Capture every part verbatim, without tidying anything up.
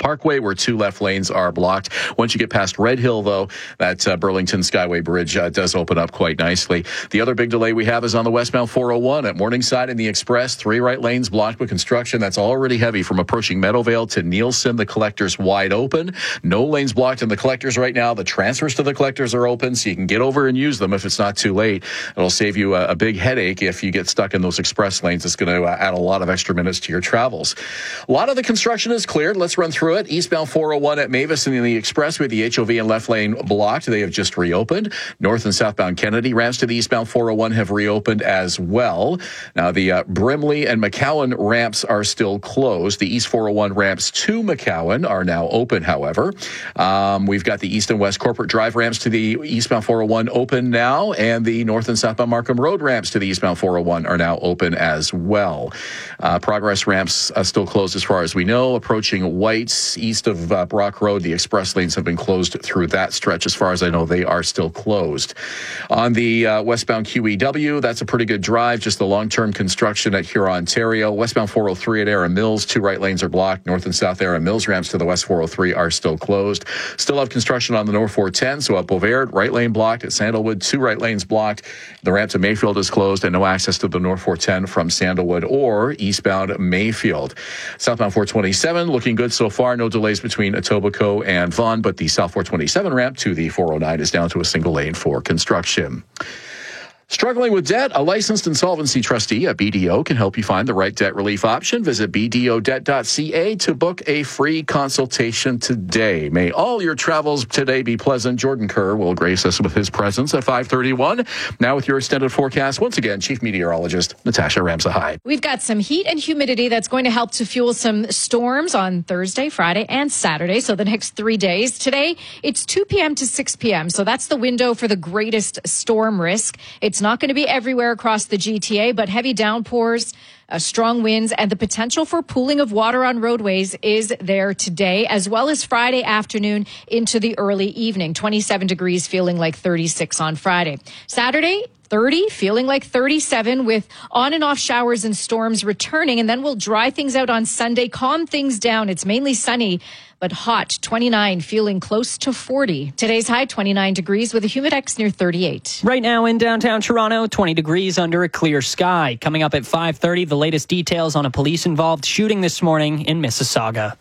Parkway, where two left lanes are blocked. Once you get past Red Hill, though, that uh, Burlington Skyway Bridge uh, does open up quite nicely. The other big delay we have is on the westbound four oh one at Morningside and the Express. Three right lanes blocked with construction. That's already heavy from approaching Meadowvale to Nielsen. The collector's wide open. No lanes blocked in the collectors right now. The transfers to the collectors are open, so you can get over and use them if it's not too late. It'll save you a, a big headache if you get stuck in those express lanes. It's going to uh, add a lot of extra minutes to your travels. A lot of the construction is cleared. Let's run through it. Eastbound four oh one at Mavis and in the Express with the H O V and left lane blocked. They have just reopened. North and southbound Kennedy ramps to the eastbound four oh one have reopened as well. Now, the uh, Brimley and McCowan ramps are still closed. The East four oh one ramps to McCowan are now open, however. Um, we've got the East and West Corporate Drive ramps to the eastbound four oh one open now, and the North and southbound Markham Road ramps to the eastbound four oh one are now open as well. Uh, progress ramps uh, still closed as far as we know. Approaching White's east of uh, Brock Road, the express lanes have been closed through that stretch. As far as I know, they are still closed. On the uh, westbound Q E W, that's a pretty good drive, just the long-term construction at Huron, Ontario. Westbound four oh three at Erin Mills, two right lanes are blocked. North and south Erin Mills ramps to the west four oh three are still closed. Still have construction on the North four ten, so at Bovaird, right lane blocked. At Sandalwood, two right lanes blocked. The ramp to Mayfield is closed and no access to the North four ten from Sandalwood or eastbound Mayfield. Southbound four twenty-seven, looking good so far. No delays between Etobicoke and Vaughan, but the South four twenty-seven ramp to the four oh nine is down to a single lane for construction. Struggling with debt? A licensed insolvency trustee at B D O can help you find the right debt relief option. Visit b d o debt dot c a to book a free consultation today. May all your travels today be pleasant. Jordan Kerr will grace us with his presence at five thirty-one. Now with your extended forecast, once again, Chief Meteorologist Natasha Ramsahide. We've got some heat and humidity that's going to help to fuel some storms on Thursday, Friday, and Saturday, so the next three days. Today, it's two p.m. to six p.m., so that's the window for the greatest storm risk. It's It's not going to be everywhere across the G T A, but heavy downpours, uh, strong winds, and the potential for pooling of water on roadways is there today, as well as Friday afternoon into the early evening. twenty-seven degrees, feeling like thirty-six on Friday. Saturday, thirty, feeling like thirty-seven, with on and off showers and storms returning, and then we'll dry things out on Sunday, calm things down. It's mainly sunny, but hot, twenty-nine, feeling close to forty. Today's high, twenty-nine degrees with a humidex near thirty-eight. Right now in downtown Toronto, twenty degrees under a clear sky. Coming up at five thirty, the latest details on a police-involved shooting this morning in Mississauga.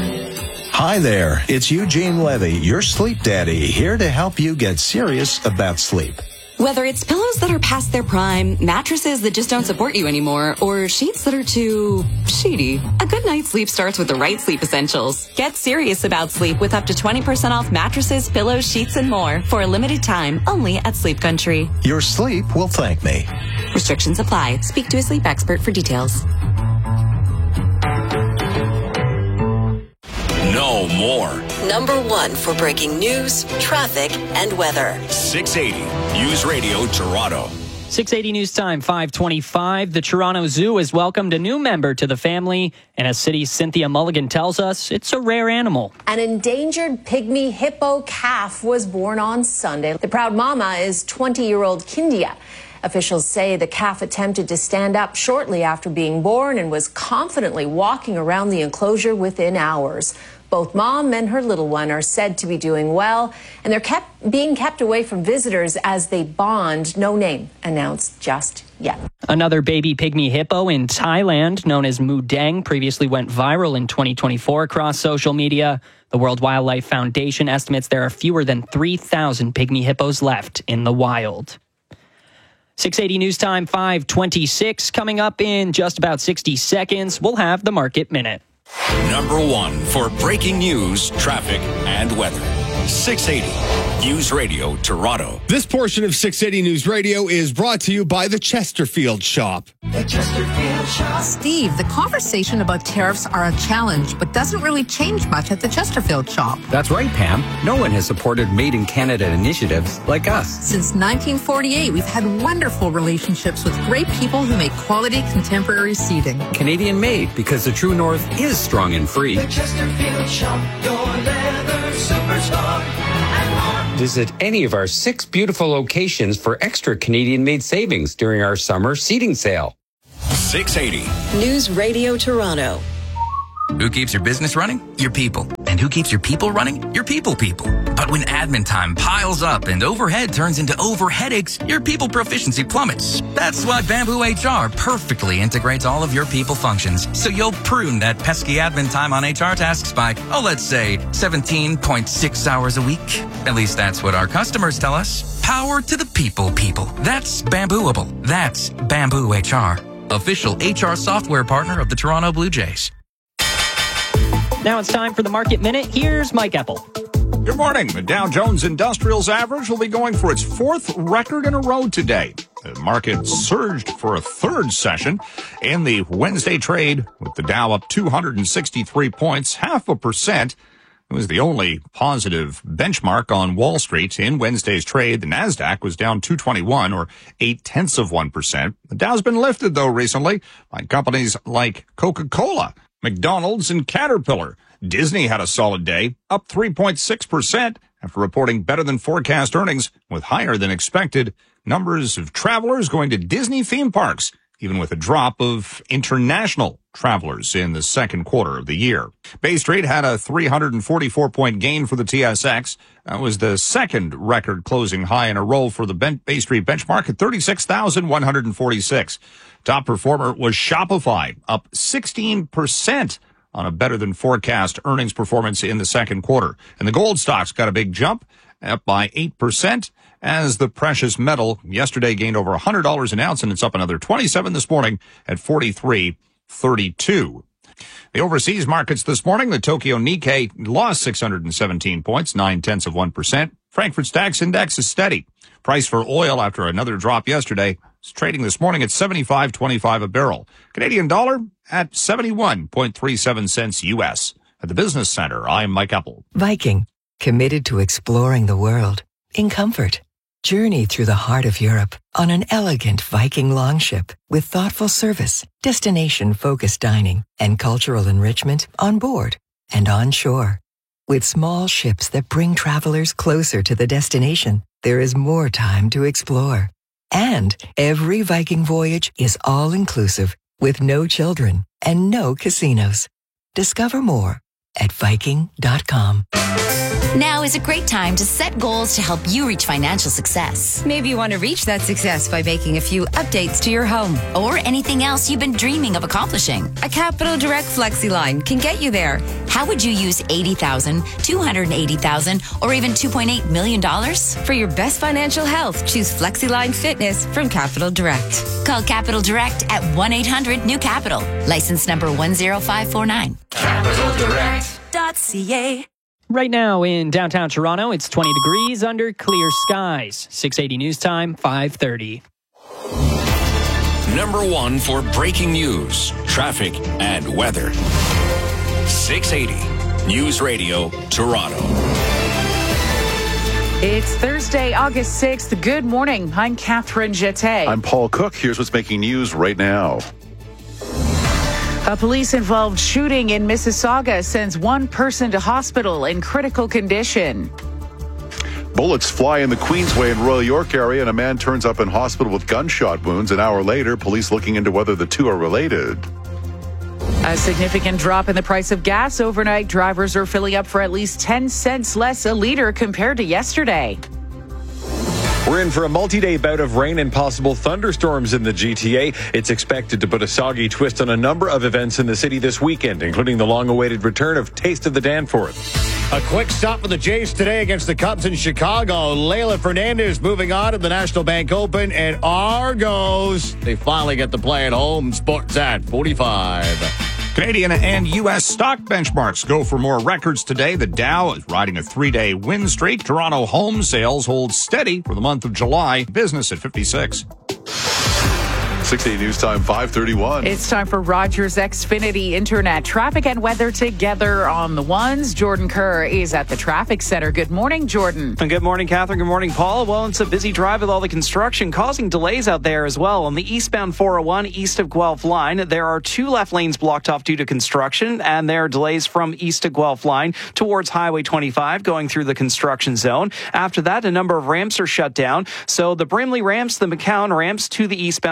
Hi there, it's Eugene Levy, your sleep daddy, here to help you get serious about sleep. Whether it's pillows that are past their prime, mattresses that just don't support you anymore, or sheets that are too sheety, a good night's sleep starts with the right sleep essentials. Get serious about sleep with up to twenty percent off mattresses, pillows, sheets, and more for a limited time only at Sleep Country. Your sleep will thank me. Restrictions apply. Speak to a sleep expert for details. No more. Number one for breaking news, traffic, and weather. six eighty News Radio Toronto. six eighty News Time, five twenty-five. The Toronto Zoo has welcomed a new member to the family, and as City's Cynthia Mulligan tells us, it's a rare animal. An endangered pygmy hippo calf was born on Sunday. The proud mama is twenty-year-old Kindia. Officials say the calf attempted to stand up shortly after being born and was confidently walking around the enclosure within hours. Both mom and her little one are said to be doing well, and they're kept being kept away from visitors as they bond. No name announced just yet. Another baby pygmy hippo in Thailand, known as Mudeng, previously went viral in twenty twenty-four across social media. The World Wildlife Foundation estimates there are fewer than three thousand pygmy hippos left in the wild. six eighty News Time, five twenty-six. Coming up in just about sixty seconds, we'll have the Market Minute. Number one for breaking news, traffic, and weather. six eighty News Radio Toronto. This portion of six eighty News Radio is brought to you by the Chesterfield Shop. The Chesterfield Shop. Steve, the conversation about tariffs are a challenge, but doesn't really change much at the Chesterfield Shop. That's right, Pam. No one has supported Made in Canada initiatives like us. Since nineteen forty-eight, we've had wonderful relationships with great people who make quality contemporary seating. Canadian made, because the true north is strong and free. The Chesterfield Shop, your leather superstar. Visit any of our six beautiful locations for extra Canadian-made savings during our summer seating sale. six eighty News Radio Toronto. Who keeps your business running? Your people. And who keeps your people running? Your people people. But when admin time piles up and overhead turns into over headaches, your people proficiency plummets. That's why Bamboo H R perfectly integrates all of your people functions. So you'll prune that pesky admin time on H R tasks by, oh, let's say seventeen point six hours a week. At least that's what our customers tell us. Power to the people people. That's Bambooable. That's Bamboo H R. Official H R software partner of the Toronto Blue Jays. Now it's time for the Market Minute. Here's Mike Eppel. Good morning. The Dow Jones Industrials average will be going for its fourth record in a row today. The market surged for a third session in the Wednesday trade, with the Dow up two hundred sixty-three points, half a percent. It was the only positive benchmark on Wall Street. In Wednesday's trade, the Nasdaq was down two twenty-one, or eight tenths of one percent. The Dow's been lifted, though, recently by companies like Coca-Cola, McDonald's, and Caterpillar. Disney had a solid day, up three point six percent after reporting better than forecast earnings with higher than expected numbers of travelers going to Disney theme parks, even with a drop of international travelers in the second quarter of the year. Bay Street had a three hundred forty-four point gain for the T S X. That was the second record closing high in a row for the Bay Street benchmark at thirty-six thousand one hundred forty-six. Top performer was Shopify, up sixteen percent on a better than forecast earnings performance in the second quarter. And the gold stocks got a big jump, up by eight percent, as the precious metal yesterday gained over one hundred dollars an ounce, and it's up another twenty-seven this morning at forty-three thirty-two. The overseas markets this morning, the Tokyo Nikkei lost six hundred seventeen points, nine tenths of one percent. Frankfurt's DAX index is steady. Price for oil after another drop yesterday is trading this morning at seventy-five twenty-five a barrel. Canadian dollar at seventy-one point three seven cents U S. At the Business Center, I'm Mike Eppel. Viking, committed to exploring the world in comfort. Journey through the heart of Europe on an elegant Viking longship with thoughtful service, destination-focused dining, and cultural enrichment on board and on shore. With small ships that bring travelers closer to the destination, there is more time to explore. And every Viking voyage is all-inclusive with no children and no casinos. Discover more at Viking dot com. Now is a great time to set goals to help you reach financial success. Maybe you want to reach that success by making a few updates to your home. Or anything else you've been dreaming of accomplishing. A Capital Direct FlexiLine can get you there. How would you use eighty thousand dollars, two hundred eighty thousand dollars, or even two point eight million dollars? For your best financial health, choose FlexiLine Fitness from Capital Direct. Call Capital Direct at one eight hundred new capital. License number one zero five four nine. Capital Direct dot C A. Right now in downtown Toronto, it's twenty degrees under clear skies. six eighty News Time, five thirty. Number one for breaking news, traffic, and weather. six eighty News Radio, Toronto. It's Thursday, August sixth. Good morning. I'm Catherine Jeté. I'm Paul Cook. Here's what's making news right now. A police-involved shooting in Mississauga sends one person to hospital in critical condition. Bullets fly in the Queensway and Royal York area, and a man turns up in hospital with gunshot wounds. An hour later, police looking into whether the two are related. A significant drop in the price of gas overnight. Drivers are filling up for at least ten cents less a liter compared to yesterday. We're in for a multi-day bout of rain and possible thunderstorms in the G T A. It's expected to put a soggy twist on a number of events in the city this weekend, including the long-awaited return of Taste of the Danforth. A quick stop for the Jays today against the Cubs in Chicago. Leila Fernandez moving on to the National Bank Open, and Argos, they finally get to play at home. Sportsat forty-five. Canadian and U S stock benchmarks go for more records today. The Dow is riding a three-day win streak. Toronto home sales hold steady for the month of July. Business at fifty-six. six eighty News Time, five thirty-one. It's time for Rogers Xfinity Internet. Traffic and weather together on the ones. Jordan Kerr is at the traffic center. Good morning, Jordan. And good morning, Catherine. Good morning, Paul. Well, it's a busy drive with all the construction causing delays out there as well. On the eastbound four oh one east of Guelph line, there are two left lanes blocked off due to construction, and there are delays from east to Guelph line towards Highway twenty-five going through the construction zone. After that, a number of ramps are shut down. So the Brimley ramps, the McCown ramps to the eastbound four oh one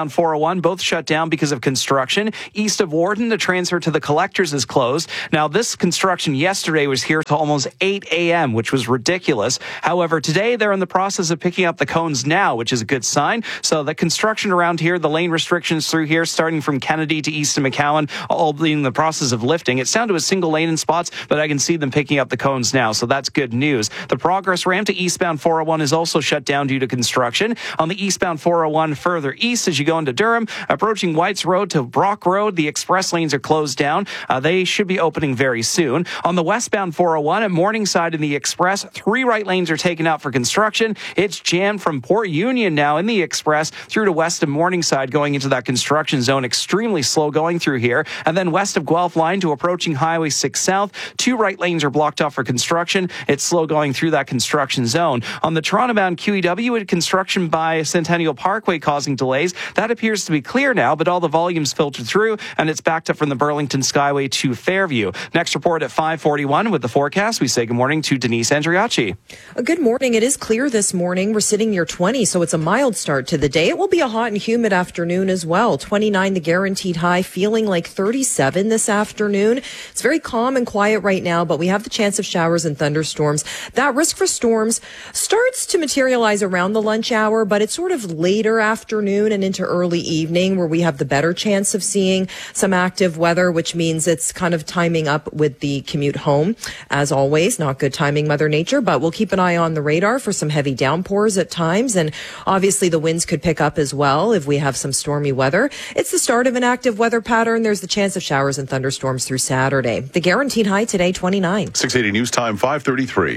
one, both shut down because of construction. East of Warden, the transfer to the collectors is closed. Now, this construction yesterday was here till almost eight a.m., which was ridiculous. However, today they're in the process of picking up the cones now, which is a good sign. So the construction around here, the lane restrictions through here, starting from Kennedy to East of McCowan, all being in the process of lifting. It's down to a single lane in spots, but I can see them picking up the cones now, so that's good news. The progress ramp to eastbound four oh one is also shut down due to construction. On the eastbound four oh one further east as you go into Durham, approaching Whites Road to Brock Road, the express lanes are closed down. Uh, they should be opening very soon. On the westbound four oh one at Morningside in the express, three right lanes are taken out for construction. It's jammed from Port Union now in the express through to west of Morningside going into that construction zone. Extremely slow going through here. And then west of Guelph Line to approaching Highway six South, two right lanes are blocked off for construction. It's slow going through that construction zone. On the Toronto-bound Q E W, construction by Centennial Parkway causing delays. That appears to be clear now, but all the volumes filtered through, and it's backed up from the Burlington Skyway to Fairview. Next report at five forty-one with the forecast. We say good morning to Denise Andriacci. Good morning. It is clear this morning. We're sitting near twenty, so it's a mild start to the day. It will be a hot and humid afternoon as well. twenty-nine the guaranteed high, feeling like thirty-seven this afternoon. It's very calm and quiet right now, but we have the chance of showers and thunderstorms. That risk for storms starts to materialize around the lunch hour, but it's sort of later afternoon and into early evening where we have the better chance of seeing some active weather, which means it's kind of timing up with the commute home. As always, not good timing, Mother Nature, but we'll keep an eye on the radar for some heavy downpours at times. And obviously the winds could pick up as well if we have some stormy weather. It's the start of an active weather pattern. There's the chance of showers and thunderstorms through Saturday. The guaranteed high today, twenty-nine. six eighty News Time, five thirty-three.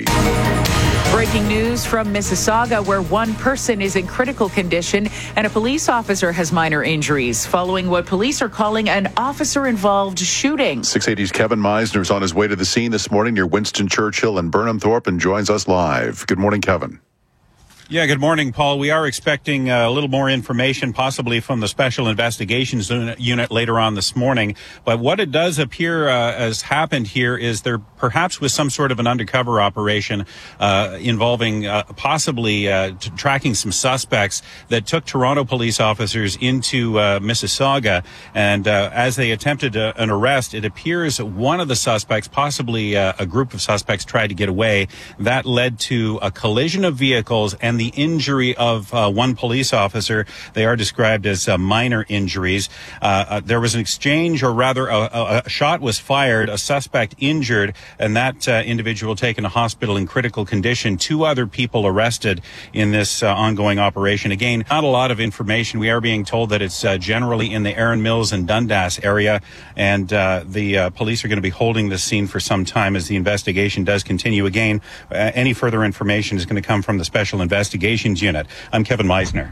Breaking news from Mississauga, where one person is in critical condition and a police officer has minor injuries following what police are calling an officer-involved shooting. six eighty's Kevin Meisner is on his way to the scene this morning near Winston Churchill and Burnham Thorpe and joins us live. Good morning, Kevin. Yeah, good morning, Paul. We are expecting uh, a little more information, possibly from the Special Investigations Unit later on this morning. But what it does appear uh, has happened here is there perhaps was some sort of an undercover operation uh, involving uh, possibly uh, t- tracking some suspects that took Toronto police officers into uh, Mississauga. And uh, as they attempted uh, an arrest, it appears one of the suspects, possibly uh, a group of suspects, tried to get away. That led to a collision of vehicles and the injury of uh, one police officer. They are described as uh, minor injuries. Uh, uh, there was an exchange, or rather a, a, a shot was fired, a suspect injured, and that uh, individual taken to hospital in critical condition. Two other people arrested in this uh, ongoing operation. Again, not a lot of information. We are being told that it's uh, generally in the Erin Mills and Dundas area, and uh, the uh, police are going to be holding this scene for some time as the investigation does continue. Again, uh, any further information is going to come from the Special Investigations Unit. I'm Kevin Meisner.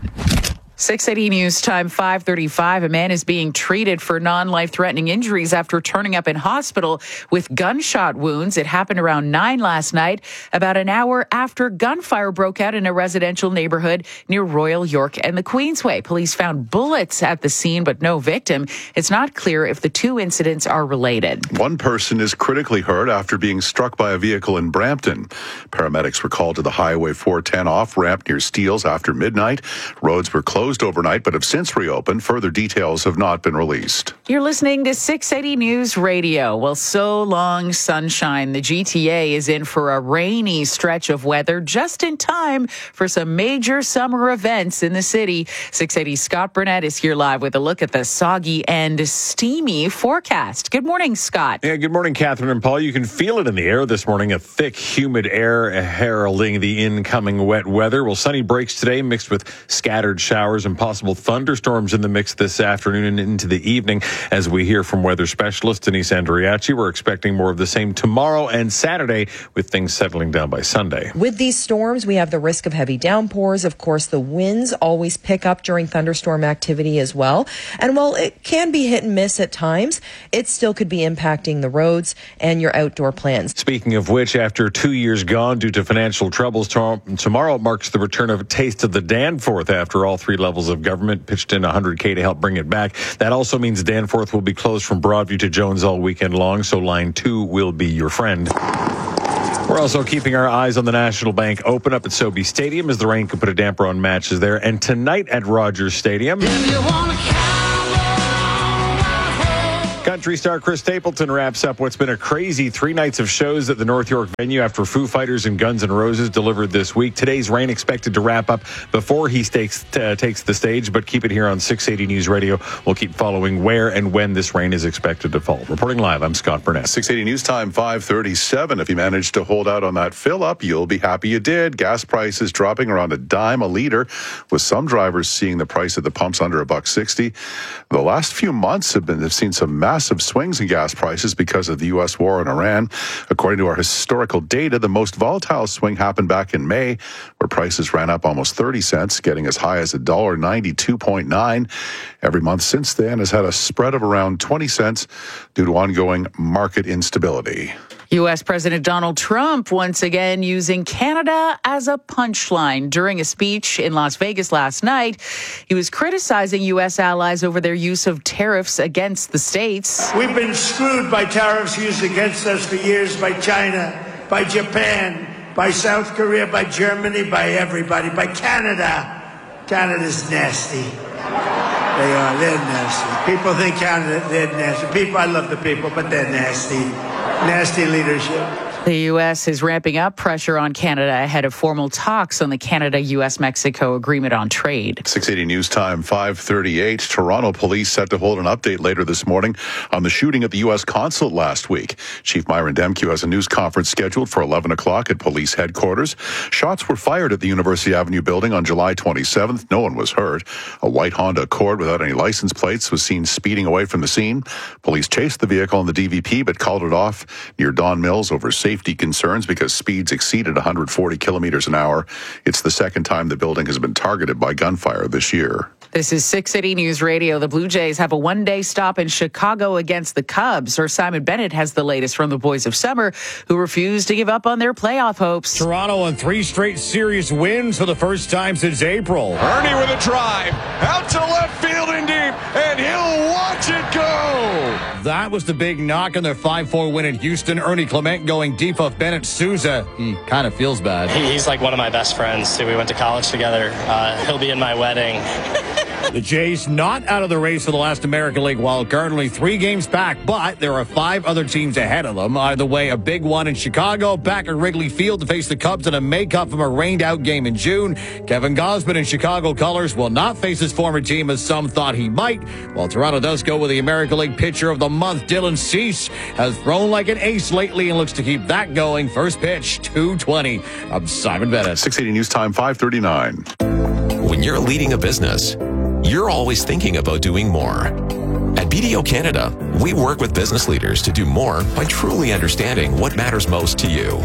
six eighty News Time, five thirty-five. A man is being treated for non-life-threatening injuries after turning up in hospital with gunshot wounds. It happened around nine last night, about an hour after gunfire broke out in a residential neighborhood near Royal York and the Queensway. Police found bullets at the scene, but no victim. It's not clear if the two incidents are related. One person is critically hurt after being struck by a vehicle in Brampton. Paramedics were called to the Highway four ten off-ramp near Steeles after midnight. Roads were closed overnight, but have since reopened. Further details have not been released. You're listening to six eighty News Radio. Well, so long, sunshine. The G T A is in for a rainy stretch of weather just in time for some major summer events in the city. six eighty Scott Burnett is here live with a look at the soggy and steamy forecast. Good morning, Scott. Yeah, good morning, Catherine and Paul. You can feel it in the air this morning, a thick, humid air heralding the incoming wet weather. Well, sunny breaks today mixed with scattered showers and possible thunderstorms in the mix this afternoon and into the evening. As we hear from weather specialist Denise Andriacci, we're expecting more of the same tomorrow and Saturday, with things settling down by Sunday. With these storms, we have the risk of heavy downpours. Of course, the winds always pick up during thunderstorm activity as well. And while it can be hit and miss at times, it still could be impacting the roads and your outdoor plans. Speaking of which, after two years gone due to financial troubles, tomorrow marks the return of Taste of the Danforth after all three levels of government pitched in one hundred K to help bring it back. That also means Danforth will be closed from Broadview to Jones all weekend long, so line two will be your friend. We're also keeping our eyes on the National Bank Open up at SoBe Stadium as the rain could put a damper on matches there. And tonight at Rogers Stadium, country star Chris Stapleton wraps up what's been a crazy three nights of shows at the North York venue after Foo Fighters and Guns N' Roses delivered this week. Today's rain expected to wrap up before he takes, uh, takes the stage, but keep it here on six eighty News Radio. We'll keep following where and when this rain is expected to fall. Reporting live, I'm Scott Burnett. six eighty News Time, five thirty-seven. If you managed to hold out on that fill-up, you'll be happy you did. Gas prices dropping around a dime a liter, with some drivers seeing the price at the pumps under a buck sixty. The last few months have been have seen some massive swings in gas prices because of the U S war in Iran. According to our historical data, the most volatile swing happened back in May, where prices ran up almost thirty cents, getting as high as one dollar ninety-two point nine. Every month since then has had a spread of around twenty cents due to ongoing market instability. U S. President Donald Trump once again using Canada as a punchline. During a speech in Las Vegas last night, he was criticizing U S allies over their use of tariffs against the states. We've been screwed by tariffs used against us for years by China, by Japan, by South Korea, by Germany, by everybody, by Canada. Canada's nasty. They are. They're nasty. People think Canada, they're nasty. People, I love the people, but they're nasty. Nasty leadership. The U S is ramping up pressure on Canada ahead of formal talks on the Canada-U S Mexico Agreement on Trade. six eighty News Time, five thirty-eight. Toronto police set to hold an update later this morning on the shooting at the U S consulate last week. Chief Myron Demkiw has a news conference scheduled for eleven o'clock at police headquarters. Shots were fired at the University Avenue building on July twenty-seventh. No one was hurt. A white Honda Accord without any license plates was seen speeding away from the scene. Police chased the vehicle in the D V P but called it off near Don Mills over safety Safety concerns because speeds exceeded one hundred forty kilometers an hour. It's the second time the building has been targeted by gunfire this year. This is six eighty News Radio. The Blue Jays have a one-day stop in Chicago against the Cubs. Our Simon Bennett has the latest from the Boys of Summer, who refuse to give up on their playoff hopes. Toronto on three straight series wins for the first time since April. Ernie with a drive, out to left field and deep, and he'll watch it go. That was the big knock on their five four win in Houston. Ernie Clement going deep off Bennett Sousa. He kind of feels bad. He's like one of my best friends, too. We went to college together. Uh, he'll be in my wedding. The Jays not out of the race for the last American League wild card, only three games back, but there are five other teams ahead of them. Either way, a big one in Chicago, back at Wrigley Field to face the Cubs in a make-up from a rained-out game in June. Kevin Gausman in Chicago colors will not face his former team as some thought he might, while Toronto does go with the American League Pitcher of the Month. Dylan Cease has thrown like an ace lately and looks to keep that going. First pitch, two twenty. I'm Simon Bennett. six eighty News Time, five thirty-nine. When you're leading a business, you're always thinking about doing more. At B D O Canada, we work with business leaders to do more by truly understanding what matters most to you.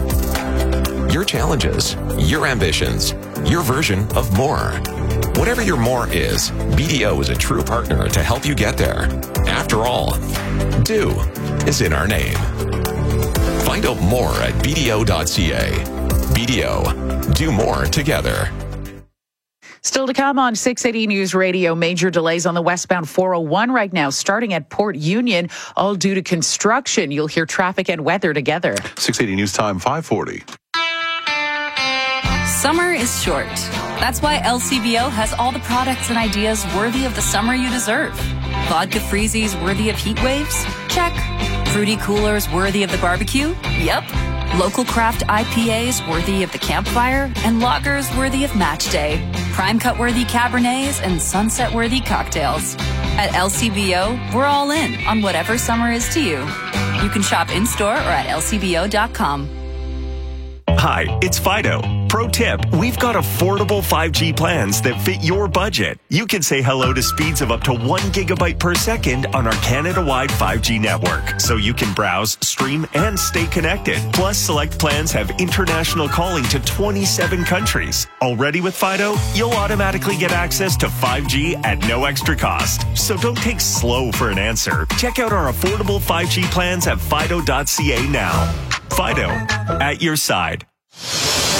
Your challenges, your ambitions, your version of more. Whatever your more is, B D O is a true partner to help you get there. After all, do is in our name. Find out more at b d o dot c a. B D O, do more together. Still to come on six eighty News Radio, major delays on the westbound four oh one right now, starting at Port Union, all due to construction. You'll hear traffic and weather together. six eighty News Time, five forty. Summer is short. That's why L C B O has all the products and ideas worthy of the summer you deserve. Vodka freezies worthy of heat waves? Check. Fruity coolers worthy of the barbecue? Yep. Local craft I P As worthy of the campfire, and lagers worthy of match day. Prime cut worthy Cabernets and sunset worthy cocktails. At L C B O, we're all in on whatever summer is to you. You can shop in-store or at L C B O dot com. Hi, it's Fido. Pro tip, we've got affordable five G plans that fit your budget. You can say hello to speeds of up to one gigabyte per second on our Canada-wide five G network, so you can browse, stream, and stay connected. Plus, select plans have international calling to twenty-seven countries. Already with Fido, you'll automatically get access to five G at no extra cost. So don't take slow for an answer. Check out our affordable five G plans at fido dot c a now. Fido, at your side.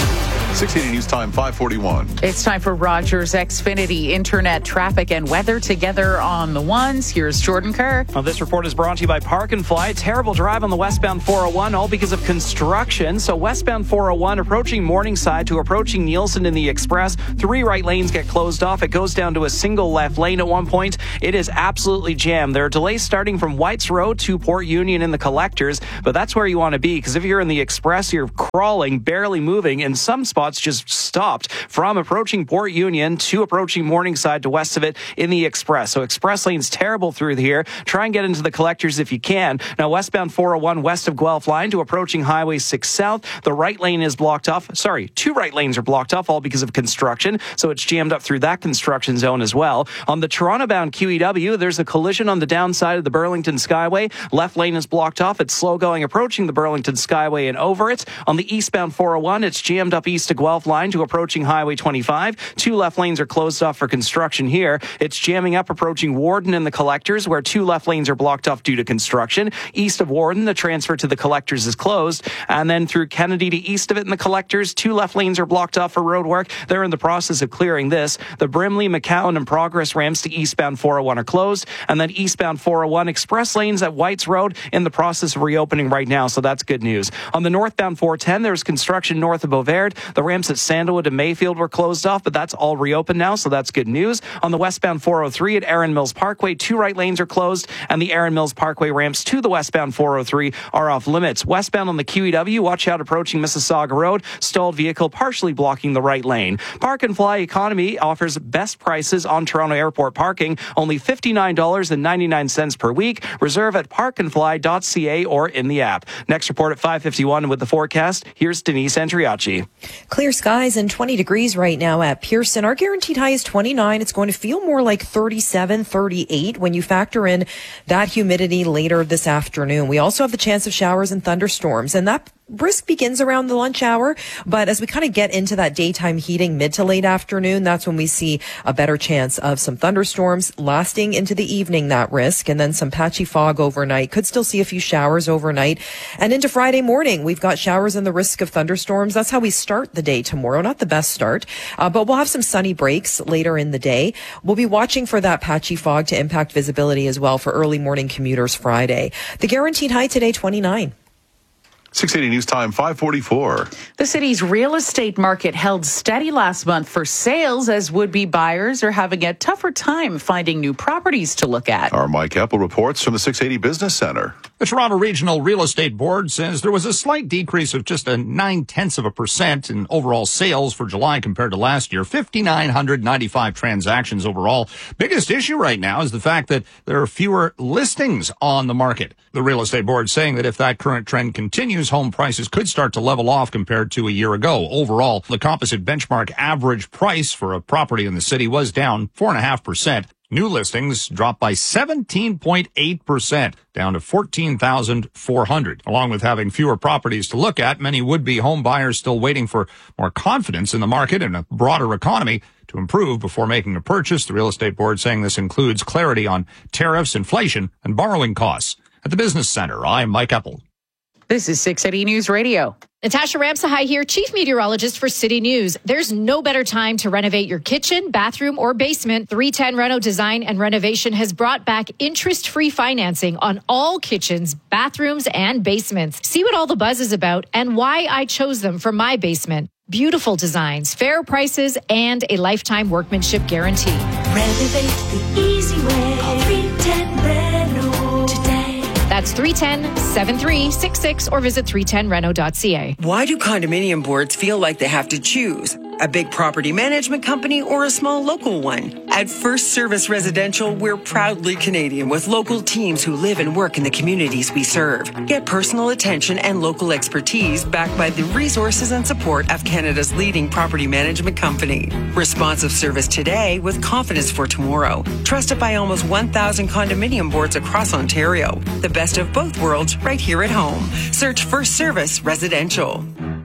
six eighty News Time, five forty-one. It's time for Rogers Xfinity Internet traffic and weather together on the ones. Here's Jordan Kerr. Well, this report is brought to you by Park and Fly. Terrible drive on the westbound four oh one, all because of construction. So westbound four oh one approaching Morningside to approaching Nielsen in the Express. Three right lanes get closed off. It goes down to a single left lane at one point. It is absolutely jammed. There are delays starting from Whites Road to Port Union in the Collectors, but that's where you want to be, because if you're in the Express, you're crawling, barely moving. In some spots, just stopped from approaching Port Union to approaching Morningside to west of it in the Express. So express lanes terrible through here. Try and get into the Collectors if you can. Now westbound four oh one west of Guelph line to approaching Highway six South. The right lane is blocked off. Sorry, two right lanes are blocked off, all because of construction. So it's jammed up through that construction zone as well. On the Toronto bound Q E W, there's a collision on the downside of the Burlington Skyway. Left lane is blocked off. It's slow going approaching the Burlington Skyway and over it. On the eastbound four oh one, it's jammed up east of Guelph line to approaching Highway twenty-five. Two left lanes are closed off for construction here. It's jamming up approaching Warden and the Collectors, where two left lanes are blocked off due to construction. East of Warden, the transfer to the Collectors is closed. And then through Kennedy to east of it in the Collectors, two left lanes are blocked off for road work. They're in the process of clearing this. The Brimley, McCowan, and Progress ramps to eastbound four oh one are closed. And then eastbound four oh one express lanes at Whites Road in the process of reopening right now. So that's good news. On the northbound four ten, there's construction north of Beauvert. The ramps at Sandalwood and Mayfield were closed off, but that's all reopened now, so that's good news. On the westbound four oh three at Erin Mills Parkway, two right lanes are closed, and the Erin Mills Parkway ramps to the westbound four oh three are off limits. Westbound on the Q E W, watch out approaching Mississauga Road. Stalled vehicle partially blocking the right lane. Park and Fly Economy offers best prices on Toronto Airport parking, only fifty-nine dollars and ninety-nine cents per week. Reserve at park and fly dot c a or in the app. Next report at five fifty-one with the forecast. Here's Denise Andriacci. Clear skies and twenty degrees right now at Pearson. Our guaranteed high is twenty-nine. It's going to feel more like thirty-seven, thirty-eight when you factor in that humidity later this afternoon. We also have the chance of showers and thunderstorms, and that risk begins around the lunch hour, but as we kind of get into that daytime heating mid to late afternoon, that's when we see a better chance of some thunderstorms lasting into the evening, that risk, and then some patchy fog overnight. Could still see a few showers overnight. And into Friday morning, we've got showers and the risk of thunderstorms. That's how we start the day tomorrow. Not the best start, uh, but we'll have some sunny breaks later in the day. We'll be watching for that patchy fog to impact visibility as well for early morning commuters Friday. The guaranteed high today, twenty-nine. six eighty News Time, five forty-four. The city's real estate market held steady last month for sales as would-be buyers are having a tougher time finding new properties to look at. Our Mike Eppel reports from the six eighty Business Center. The Toronto Regional Real Estate Board says there was a slight decrease of just a nine-tenths of a percent in overall sales for July compared to last year. five thousand nine hundred ninety-five transactions overall. Biggest issue right now is the fact that there are fewer listings on the market. The Real Estate Board saying that if that current trend continues, home prices could start to level off compared to a year ago. Overall, the composite benchmark average price for a property in the city was down four point five percent. New listings dropped by seventeen point eight percent, down to fourteen thousand four hundred. Along with having fewer properties to look at, many would-be home buyers still waiting for more confidence in the market and a broader economy to improve before making a purchase. The Real Estate Board saying this includes clarity on tariffs, inflation, and borrowing costs. At the Business Center, I'm Mike Eppel. This is six eighty News Radio. Natasha Ramsahai here, Chief Meteorologist for City News. There's no better time to renovate your kitchen, bathroom, or basement. three ten Reno Design and Renovation has brought back interest-free financing on all kitchens, bathrooms, and basements. See what all the buzz is about and why I chose them for my basement. Beautiful designs, fair prices, and a lifetime workmanship guarantee. Renovate the easy way. Call three ten Reno today. That's three one zero, seven three six six or visit three ten reno dot c a. Why do condominium boards feel like they have to choose? A big property management company or a small local one? At First Service Residential, we're proudly Canadian with local teams who live and work in the communities we serve. Get personal attention and local expertise backed by the resources and support of Canada's leading property management company. Responsive service today with confidence for tomorrow. Trusted by almost one thousand condominium boards across Ontario. The best of both worlds right here at home. Search First Service Residential.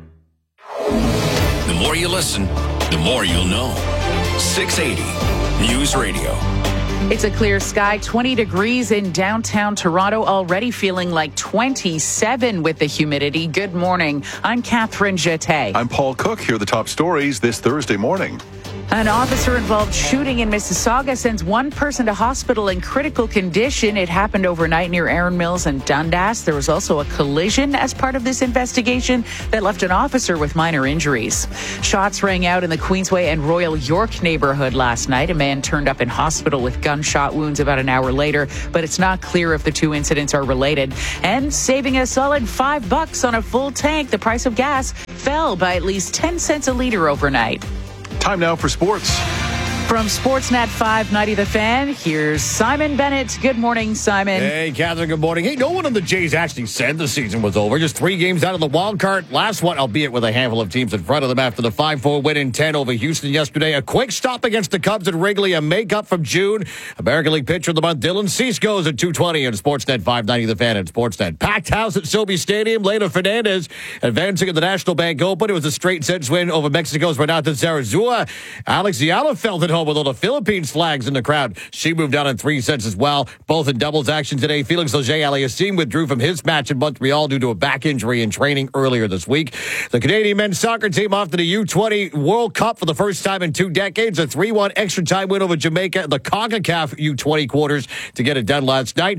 The more you listen, the more you'll know. six eighty News Radio. It's a clear sky, twenty degrees in downtown Toronto, already feeling like twenty-seven with the humidity. Good morning. I'm Catherine Jeté. I'm Paul Cook. Here are the top stories this Thursday morning. An officer-involved shooting in Mississauga sends one person to hospital in critical condition. It happened overnight near Erin Mills and Dundas. There was also a collision as part of this investigation that left an officer with minor injuries. Shots rang out in the Queensway and Royal York neighborhood last night. A man turned up in hospital with gunshot wounds about an hour later, but it's not clear if the two incidents are related. And saving a solid five bucks on a full tank, the price of gas fell by at least ten cents a liter overnight. Time now for sports. From Sportsnet five ninety The Fan, here's Simon Bennett. Good morning, Simon. Hey, Catherine, good morning. Hey, no one on the Jays actually said the season was over. Just three games out of the wild card. Last one, albeit with a handful of teams in front of them after the five four win in ten over Houston yesterday. A quick stop against the Cubs at Wrigley, a makeup from June. American League Pitcher of the Month, Dylan Cease goes at two twenty on Sportsnet five ninety The Fan and Sportsnet. Packed house at SoBi Stadium. Leylah Fernandez advancing at the National Bank Open. It was a straight sets win over Mexico's Renata Zarazua. Alex Ayala felt at home with all the Philippines flags in the crowd. She moved out in three sets as well. Both in doubles action today. Felix Auger-Aliassime withdrew from his match in Montreal due to a back injury in training earlier this week. The Canadian men's soccer team off to the U twenty World Cup for the first time in two decades. A three one extra time win over Jamaica in the CONCACAF U twenty quarters to get it done last night.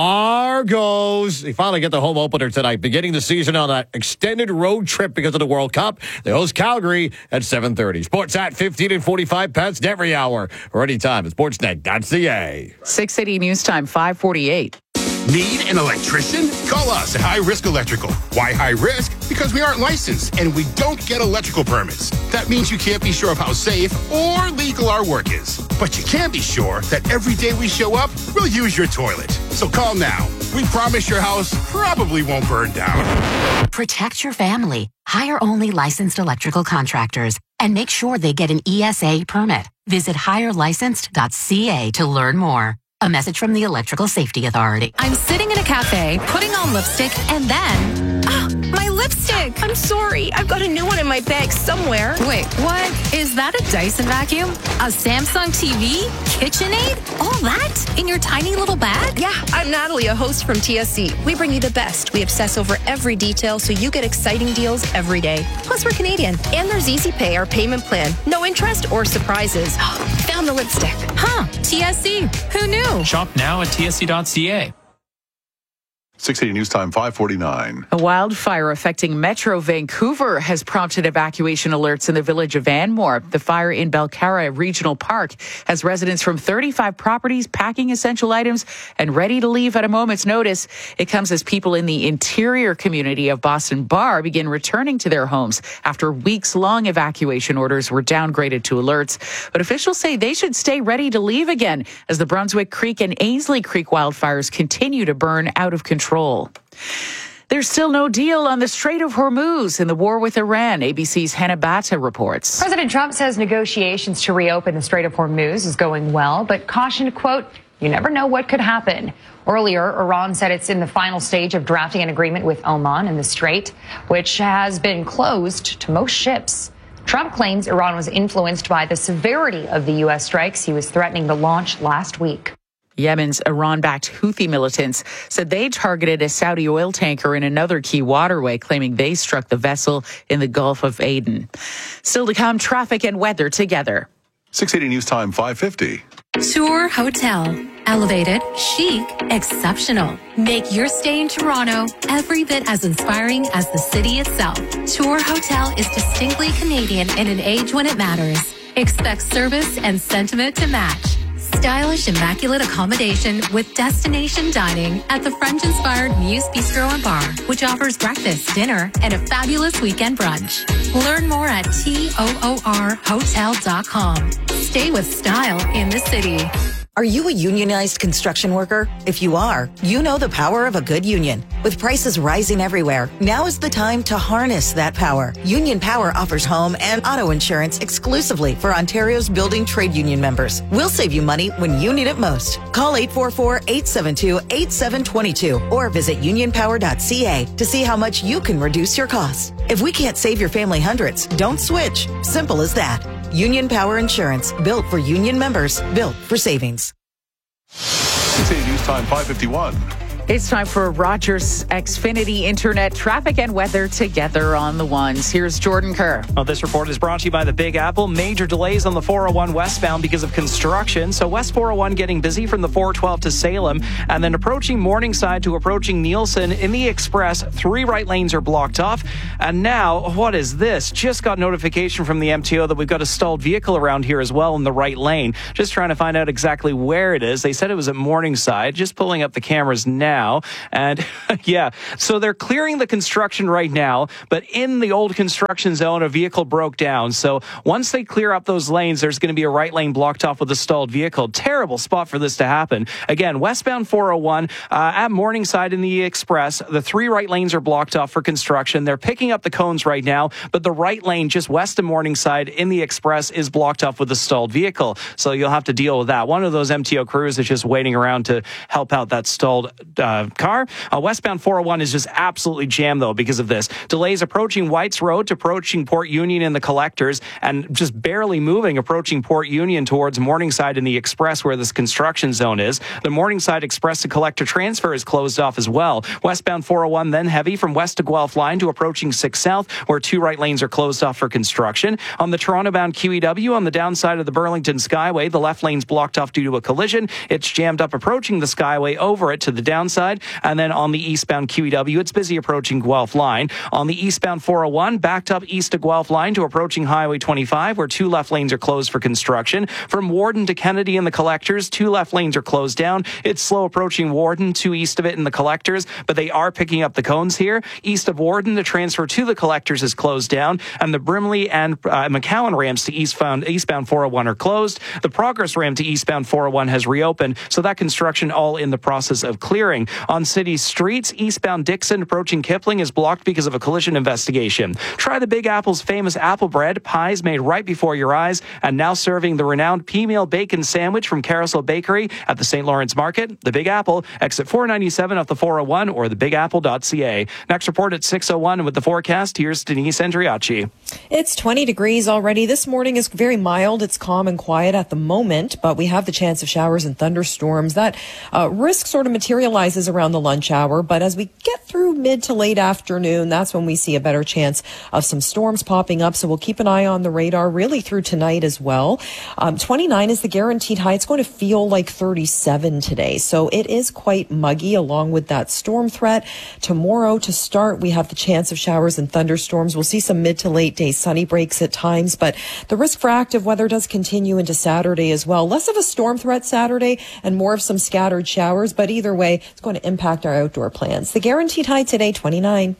Argos, they finally get the home opener tonight, beginning the season on an extended road trip because of the World Cup. They host Calgary at seven thirty. Sports at fifteen and forty-five past every hour or anytime at sportsnet dot c a. six eighty News Time, five forty-eight. Need an electrician? Call us at High Risk Electrical. Why high risk? Because we aren't licensed and we don't get electrical permits. That means you can't be sure of how safe or legal our work is. But you can be sure that every day we show up, we'll use your toilet. So call now. We promise your house probably won't burn down. Protect your family. Hire only licensed electrical contractors and make sure they get an E S A permit. Visit hire licensed dot c a to learn more. A message from the Electrical Safety Authority. I'm sitting in a cafe, putting on lipstick, and then... Oh, my lipstick! I'm sorry. I've got a new one in my bag somewhere. Wait, what? Is that a Dyson vacuum? A Samsung T V? KitchenAid? All that? In your tiny little bag? Yeah, I'm Natalie, a host from T S C. We bring you the best. We obsess over every detail so you get exciting deals every day. Plus, we're Canadian. And there's Easy Pay, our payment plan. No interest or surprises. Found the lipstick. Huh, T S C. Who knew? Shop now at t s c dot c a. six eighty News Time, five forty-nine. A wildfire affecting Metro Vancouver has prompted evacuation alerts in the village of Anmore. The fire in Belcara Regional Park has residents from thirty-five properties packing essential items and ready to leave at a moment's notice. It comes as people in the interior community of Boston Bar begin returning to their homes after weeks-long evacuation orders were downgraded to alerts. But officials say they should stay ready to leave again as the Brunswick Creek and Ainsley Creek wildfires continue to burn out of control. There's still no deal on the Strait of Hormuz in the war with Iran. A B C's Hannah Batta reports. President Trump says negotiations to reopen the Strait of Hormuz is going well, but cautioned, quote, you never know what could happen. Earlier, Iran said it's in the final stage of drafting an agreement with Oman in the Strait, which has been closed to most ships. Trump claims Iran was influenced by the severity of the U S strikes he was threatening to launch last week. Yemen's Iran-backed Houthi militants said they targeted a Saudi oil tanker in another key waterway, claiming they struck the vessel in the Gulf of Aden. Still to come, traffic and weather together. six eighty News Time, five fifty. Tour Hotel. Elevated, chic, exceptional. Make your stay in Toronto every bit as inspiring as the city itself. Tour Hotel is distinctly Canadian in an age when it matters. Expect service and sentiment to match. Stylish, immaculate accommodation with destination dining at the French-inspired Muse Bistro and Bar, which offers breakfast, dinner, and a fabulous weekend brunch. Learn more at toor hotel dot com. Stay with style in the city. Are you a unionized construction worker? If you are, you know the power of a good union. With prices rising everywhere, now is the time to harness that power. Union Power offers home and auto insurance exclusively for Ontario's building trade union members. We'll save you money when you need it most. Call eight four four, eight seven two, eight seven two two or visit union power dot c a to see how much you can reduce your costs. If we can't save your family hundreds, don't switch. Simple as that. Union Power Insurance, built for union members, built for savings. six eighty News Time, five fifty-one. It's time for Rogers Xfinity Internet traffic and weather together on the ones. Here's Jordan Kerr. Well, this report is brought to you by the Big Apple. Major delays on the four oh one westbound because of construction. So West four oh one getting busy from the four twelve to Salem, and then approaching Morningside to approaching Nielsen. In the express, three right lanes are blocked off. And now, what is this? Just got notification from the M T O that we've got a stalled vehicle around here as well in the right lane. Just trying to find out exactly where it is. They said it was at Morningside. Just pulling up the cameras now. Now. And yeah, so they're clearing the construction right now, but in the old construction zone, a vehicle broke down. So once they clear up those lanes, there's going to be a right lane blocked off with a stalled vehicle. Terrible spot for this to happen. Again, westbound four oh one uh, at Morningside in the express, the three right lanes are blocked off for construction. They're picking up the cones right now, but the right lane just west of Morningside in the express is blocked off with a stalled vehicle. So you'll have to deal with that. One of those M T O crews is just waiting around to help out that stalled uh, Uh, car. Uh, westbound four oh one is just absolutely jammed, though, because of this. Delays approaching Whites Road to approaching Port Union and the collectors, and just barely moving approaching Port Union towards Morningside in the express where this construction zone is. The Morningside Express to collector transfer is closed off as well. Westbound four oh one then heavy from west to Guelph line to approaching six South, where two right lanes are closed off for construction. On the Toronto-bound Q E W on the downside of the Burlington Skyway, the left lane's blocked off due to a collision. It's jammed up approaching the Skyway over it to the downside. And then on the eastbound Q E W, it's busy approaching Guelph line. On the eastbound four oh one, backed up east of Guelph line to approaching Highway twenty-five, where two left lanes are closed for construction. From Warden to Kennedy and the collectors, two left lanes are closed down. It's slow approaching Warden, two east of it in the collectors, but they are picking up the cones here. East of Warden, the transfer to the collectors is closed down, and the Brimley and uh, McCowan ramps to eastbound, eastbound four oh one are closed. The Progress ramp to eastbound four oh one has reopened, so that construction all in the process of clearing. On city streets, eastbound Dixon approaching Kipling is blocked because of a collision investigation. Try the Big Apple's famous apple bread, pies made right before your eyes, and now serving the renowned P-meal bacon sandwich from Carousel Bakery at the Saint Lawrence Market. The Big Apple, exit four ninety-seven off the four oh one or the big apple dot c a. Next report at six oh one with the forecast. Here's Denise Andriacci. It's twenty degrees already. This morning is very mild. It's calm and quiet at the moment, but we have the chance of showers and thunderstorms. That uh, risk sort of materializes around the lunch hour, but as we get through mid to late afternoon, that's when we see a better chance of some storms popping up. So we'll keep an eye on the radar really through tonight as well. Um, twenty-nine is the guaranteed high. It's going to feel like thirty-seven today. So it is quite muggy along with that storm threat. Tomorrow to start, we have the chance of showers and thunderstorms. We'll see some mid to late day sunny breaks at times, but the risk for active weather does continue into Saturday as well. Less of a storm threat Saturday and more of some scattered showers, but either way, it's going to impact our outdoor plans. The guaranteed high today, twenty-nine.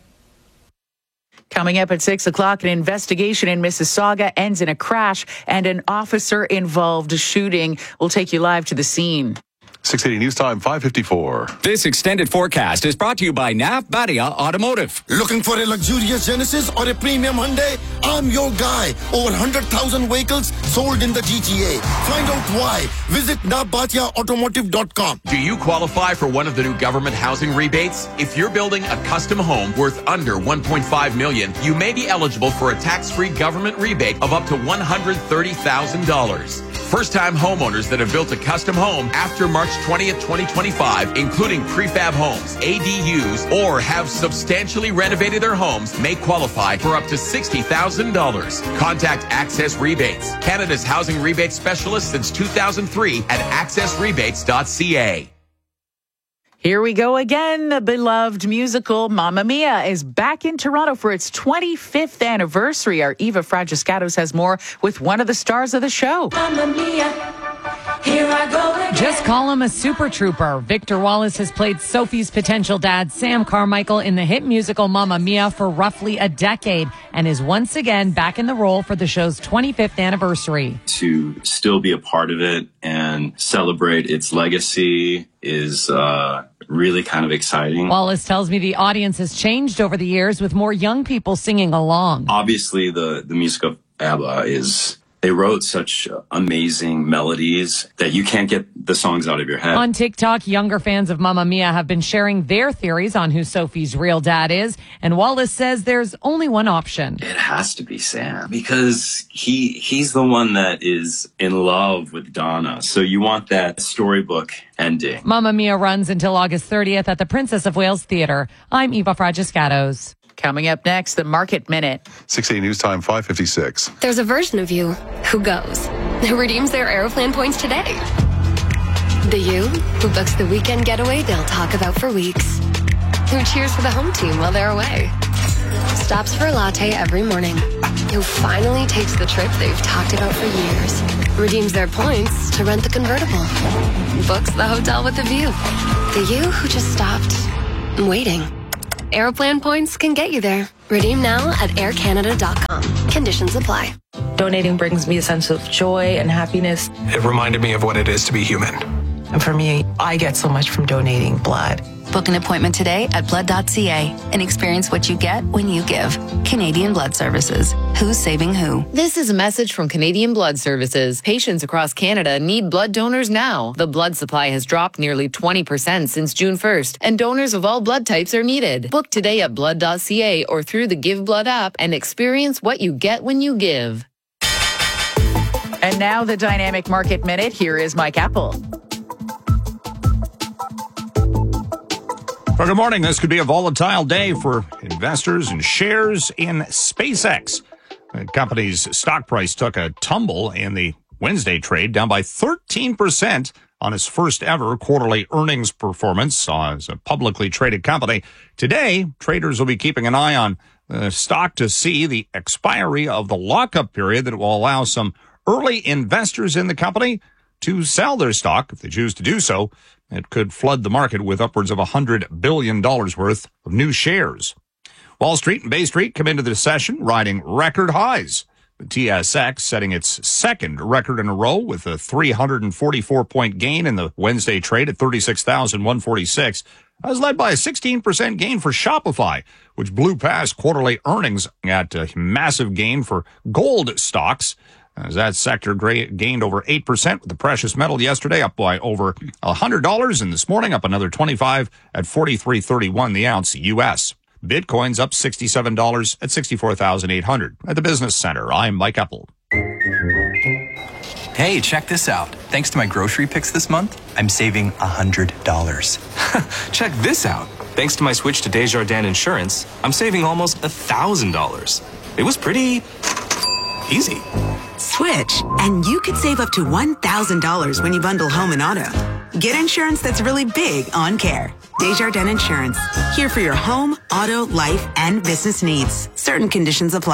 Coming up at six o'clock, an investigation in Mississauga ends in a crash and an officer-involved shooting. We'll take you live to the scene. six eighty News Time, five fifty-four. This extended forecast is brought to you by Nav Badia Automotive. Looking for a luxurious Genesis or a premium Hyundai? I'm your guy. Over one hundred thousand vehicles sold in the G T A. Find out why. Visit nav badia automotive dot com. Do you qualify for one of the new government housing rebates? If you're building a custom home worth under one point five million dollars, you may be eligible for a tax-free government rebate of up to one hundred thirty thousand dollars. First-time homeowners that have built a custom home after March twentieth, twenty twenty-five, including prefab homes, A D Us, or have substantially renovated their homes, may qualify for up to sixty thousand dollars. Contact Access Rebates, Canada's housing rebate specialist since two thousand three at access rebates dot c a. Here we go again. The beloved musical Mamma Mia is back in Toronto for its twenty-fifth anniversary. Our Eva Fragiscatos has more with one of the stars of the show. Mamma Mia, here I go again. Just call him a super trooper. Victor Wallace has played Sophie's potential dad, Sam Carmichael, in the hit musical Mamma Mia for roughly a decade and is once again back in the role for the show's twenty-fifth anniversary. To still be a part of it and celebrate its legacy is uh, really kind of exciting. Wallace tells me the audience has changed over the years with more young people singing along. Obviously, the, the music of ABBA is they wrote such amazing melodies that you can't get the songs out of your head. On TikTok, younger fans of Mamma Mia have been sharing their theories on who Sophie's real dad is. And Wallace says there's only one option. It has to be Sam, because he he's the one that is in love with Donna. So you want that storybook ending. Mamma Mia runs until August thirtieth at the Princess of Wales Theatre. I'm Eva Fragiscatos. Coming up next, the Market Minute. six eighty News Time, five fifty-six. There's a version of you who goes, who redeems their Aeroplan points today. The you who books the weekend getaway they'll talk about for weeks. Who cheers for the home team while they're away. Stops for a latte every morning. Who finally takes the trip they've talked about for years. Redeems their points to rent the convertible. Books the hotel with a view. The you who just stopped waiting. Aeroplan points can get you there. Redeem now at air canada dot com. Conditions apply. Donating brings me a sense of joy and happiness. It reminded me of what it is to be human. And for me, I get so much from donating blood. Book an appointment today at blood dot c a and experience what you get when you give. Canadian Blood Services. Who's saving who? This is a message from Canadian Blood Services. Patients across Canada need blood donors now. The blood supply has dropped nearly twenty percent since June first, and donors of all blood types are needed. Book today at blood dot c a or through the Give Blood app and experience what you get when you give. And now the Dynamic Market Minute. Here is Mike Apple. Well, good morning. This could be a volatile day for investors and shares in SpaceX. The company's stock price took a tumble in the Wednesday trade, down by thirteen percent on its first ever quarterly earnings performance as a publicly traded company. Today, traders will be keeping an eye on the stock to see the expiry of the lockup period that will allow some early investors in the company to sell their stock if they choose to do so. It could flood the market with upwards of one hundred billion dollars worth of new shares. Wall Street and Bay Street come into the session riding record highs. The T S X setting its second record in a row with a three hundred forty-four point gain in the Wednesday trade at thirty-six thousand one hundred forty-six. That was led by a sixteen percent gain for Shopify, which blew past quarterly earnings at a massive gain for gold stocks, as that sector gained over eight percent with the precious metal yesterday up by over one hundred dollars, and this morning up another twenty-five at forty-three thirty-one the ounce U S. Bitcoin's up sixty-seven dollars at sixty-four thousand eight hundred. At the Business Center, I'm Mike Apple. Hey, check this out. Thanks to my grocery picks this month, I'm saving one hundred dollars. Check this out. Thanks to my switch to Desjardins Insurance, I'm saving almost one thousand dollars. It was pretty easy. Switch, and you could save up to one thousand dollars when you bundle home and auto. Get insurance that's really big on care. Desjardins Insurance, here for your home, auto, life, and business needs. Certain conditions apply.